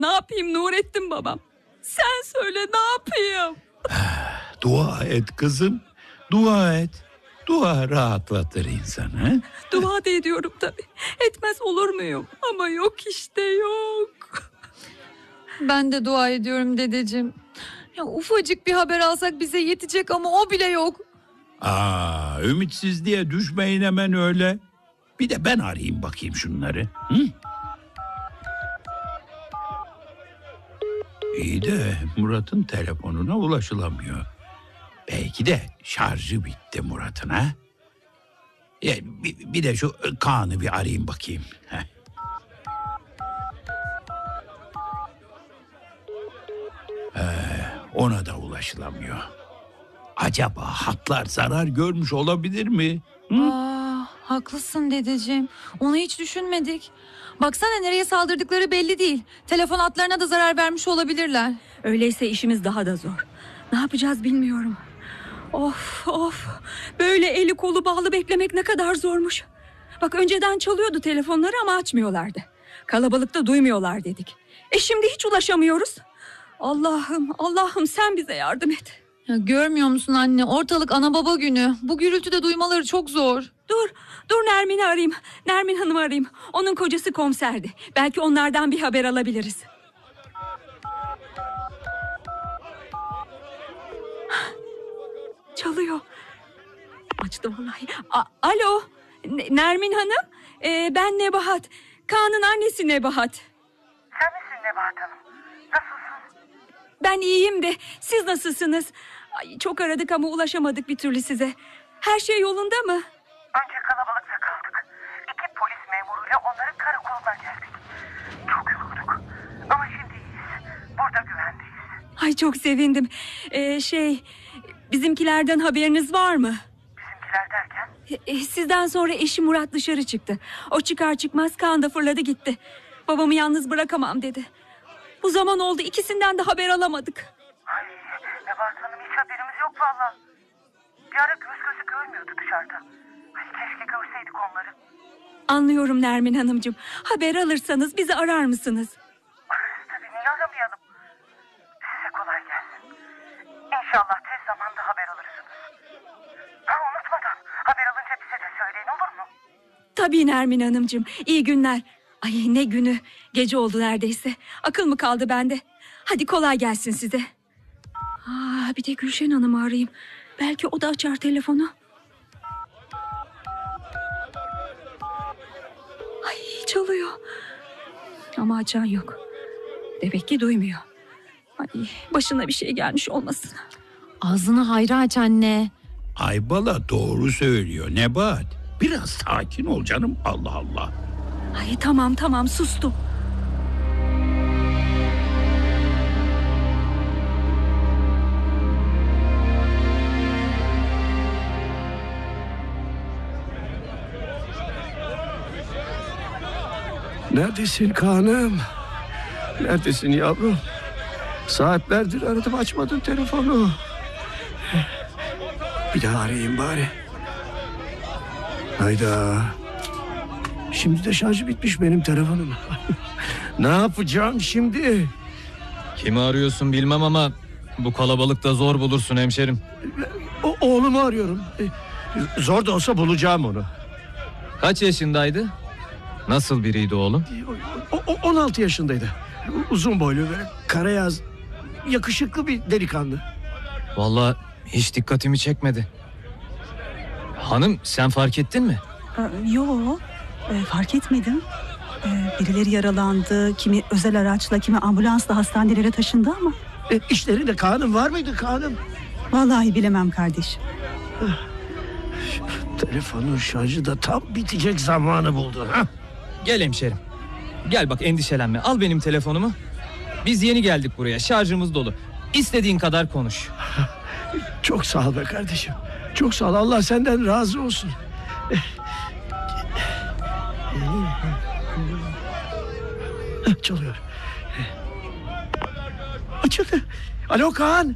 Ne yapayım Nurettin babam? Sen söyle, ne yapayım? Dua et kızım. Dua et. Dua rahatlatır insanı. Dua da ediyorum tabii. Etmez olur muyum? Ama yok işte, yok. Ben de dua ediyorum dedeciğim. Ya ufacık bir haber alsak bize yetecek ama o bile yok. Ümitsizliğe düşmeyin hemen öyle. Bir de ben arayayım bakayım şunları. Hı? İyi de Murat'ın telefonuna ulaşılamıyor. Belki de şarjı bitti Murat'ın, ha? Bir de şu Kaan'ı bir arayayım bakayım. Ona da ulaşılamıyor. Acaba hatlar zarar görmüş olabilir mi? Haklısın dedeciğim. Onu hiç düşünmedik. Baksana nereye saldırdıkları belli değil. Telefon hatlarına da zarar vermiş olabilirler. Öyleyse işimiz daha da zor. Ne yapacağız bilmiyorum. Of. Böyle eli kolu bağlı beklemek ne kadar zormuş. Bak önceden çalıyordu telefonları ama açmıyorlardı. Kalabalıkta duymuyorlar dedik. Şimdi hiç ulaşamıyoruz. Allah'ım sen bize yardım et. Ya görmüyor musun anne? Ortalık ana baba günü. Bu gürültüde duymaları çok zor. Dur Nermin'i arayayım. Nermin Hanım'ı arayayım. Onun kocası komiserdi. Belki onlardan bir haber alabiliriz. Çalıyor. Açtı vallahi. Alo. Nermin Hanım. Ben Nebahat. Kaan'ın annesi Nebahat. Sen misin Nebahat Hanım? Nasılsın? Ben iyiyim de siz nasılsınız? Ay, çok aradık ama ulaşamadık bir türlü size. Her şey yolunda mı? Önce kalabalıkta kaldık. 2 polis memuruyla onların karakoluna geldik. Çok yorulduk. Ama şimdi iyiyiz. Burada güvendeyiz. Ay çok sevindim. Bizimkilerden haberiniz var mı? Bizimkiler derken? Sizden sonra eşi Murat dışarı çıktı. O çıkar çıkmaz Kaan da fırladı gitti. Babamı yalnız bırakamam dedi. Bu zaman oldu, ikisinden de haber alamadık. Ay Nebahat Hanım, hiç haberimiz yok valla. Bir ara gözü görmüyordu dışarıda. Ay, keşke görseydik onları. Anlıyorum Nermin Hanımcığım. Haber alırsanız bizi arar mısınız? Tabii, niye aramayalım? Size kolay gelsin. İnşallah tez zamanda haber alırsınız. Unutmadan haber alınca bize de söyleyin, olur mu? Tabii Nermin Hanımcığım. İyi günler. Ay ne günü. Gece oldu neredeyse. Akıl mı kaldı bende? Hadi kolay gelsin size. Bir de Gülşen Hanım'ı arayayım. Belki o da açar telefonu. Ay çalıyor. Ama açan yok. Demek ki duymuyor. Ay başına bir şey gelmiş olmasın. Ağzını hayra aç anne. Aybala doğru söylüyor Nebahat. Biraz sakin ol canım, Allah Allah. Ay tamam sustum. Neredesin Kaan'ım? Neredesin yavrum? Saatlerdir aradım, açmadın telefonu. Bir daha arayayım bari. Hayda. Şimdi de şarjı bitmiş benim telefonum. Ne yapacağım şimdi? Kimi arıyorsun bilmem ama bu kalabalıkta zor bulursun hemşerim. Oğlumu arıyorum. Zor da olsa bulacağım onu. Kaç yaşındaydı? Nasıl biriydi oğlum? 16 yaşındaydı. Uzun boylu, böyle karayaz, yakışıklı bir delikanlı. Vallahi hiç dikkatimi çekmedi. Hanım, sen fark ettin mi? Yok, fark etmedim. Birileri yaralandı, kimi özel araçla, kimi ambulansla hastanelere taşındı ama. İşlerinde Kaan'ım var mıydı Kaan'ım? Vallahi bilemem kardeşim. Telefonun şarjı da tam bitecek zamanı buldu. Ha? Gel hemşerim. Gel bak, endişelenme. Al benim telefonumu. Biz yeni geldik buraya. Şarjımız dolu. İstediğin kadar konuş. Çok sağ ol be kardeşim. Çok sağ ol. Allah senden razı olsun. Çalıyor. Açıldı. Alo Kaan.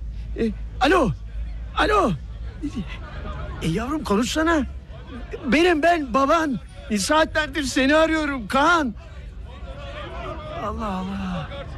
Alo. Yavrum konuşsana. Ben baban. Saatlerdir seni arıyorum Kaan. Allah Allah.